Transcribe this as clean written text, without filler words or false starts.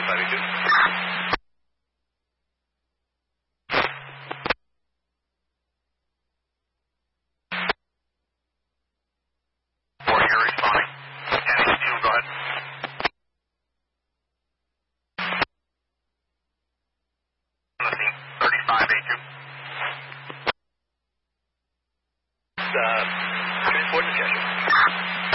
3582. You're responding. NH2, go ahead. On the scene, 3582. Transport to Cheshire.